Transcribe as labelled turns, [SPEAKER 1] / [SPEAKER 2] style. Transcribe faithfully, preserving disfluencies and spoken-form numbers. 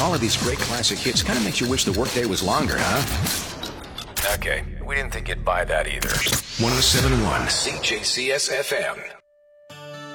[SPEAKER 1] all of these great classic hits kind of makes you wish the workday was longer, huh? Okay, we didn't think you'd buy that either. one oh seven point one C J C S F M.